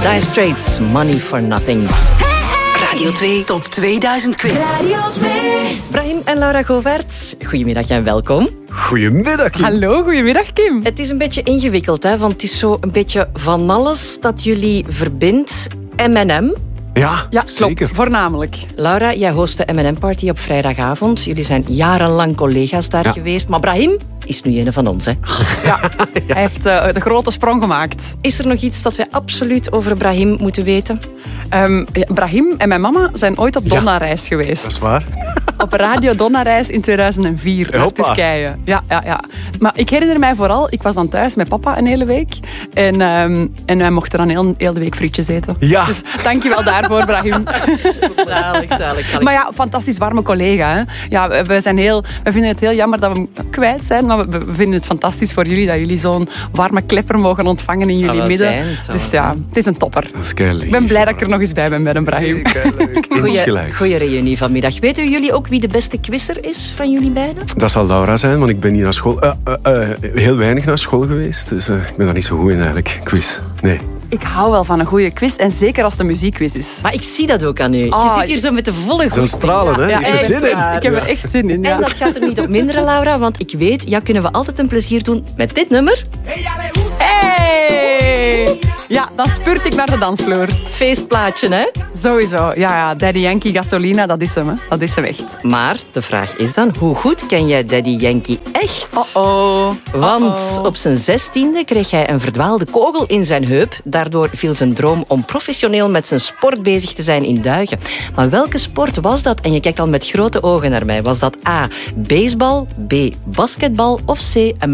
Dire Straits, Money for Nothing. Radio 2 Top 2000 Quiz. Radio 2. Brahim en Laura Govaerts, goedemiddag en welkom. Goedemiddag, Kim. Hallo, goedemiddag Kim. Het is een beetje ingewikkeld, hè, want het is zo een beetje van alles dat jullie verbindt. M&M. Ja, Ja, zeker. klopt. Voornamelijk. Laura, jij host de M&M-party op vrijdagavond. Jullie zijn jarenlang collega's daar geweest. Maar Brahim is nu een van ons, hè. Ja, hij heeft de grote sprong gemaakt. Is er nog iets dat wij absoluut over Brahim moeten weten? Brahim en mijn mama zijn ooit op Donna-reis geweest. Dat is waar. Op Radio Donna-reis in 2004 naar Hoppa. Turkije. Ja. Maar ik herinner mij vooral, ik was dan thuis met papa een hele week. En wij mochten dan heel de week frietjes eten. Ja. Dus dankjewel daarvoor, Brahim. Zalig. Maar ja, fantastisch warme collega. Hè. Ja, we vinden het heel jammer dat we hem kwijt zijn. Maar we vinden het fantastisch voor jullie dat jullie zo'n warme klepper mogen ontvangen in jullie wel midden. zijn, het zal Dus wel ja, het is een topper. Dat is keileuk. Ik ben blij dat ik er nog eens bij ben met een Brahim. Goeie reunie vanmiddag. Weten jullie ook wie de beste quizzer is van jullie beiden? Dat zal Laura zijn, want ik ben niet naar school... heel weinig naar school geweest. Dus ik ben daar niet zo goed in eigenlijk. Quiz. Nee. Ik hou wel van een goede quiz. En zeker als het een muziekquiz is. Maar ik zie dat ook aan u. Je Oh, zit hier zo met de volle Zo'n goesting. stralen, hè? Ja, Ik heb er echt zin in. waar. Ik heb er echt zin in. Ja. En dat gaat er niet op minderen, Laura, want ik weet, ja, kunnen we altijd een plezier doen met dit nummer. Hey! Ja, dan spurt ik naar de dansvloer. Feestplaatje, hè? Sowieso. Ja, Daddy Yankee Gasolina, dat is hem. Hè. Dat is hem echt. Maar de vraag is dan, hoe goed ken jij Daddy Yankee echt? Oh. Want op zijn 16e kreeg hij een verdwaalde kogel in zijn heup. Daardoor viel zijn droom om professioneel met zijn sport bezig te zijn in duigen. Maar welke sport was dat? En je kijkt al met grote ogen naar mij. Was dat A, baseball, B, basketbal of C,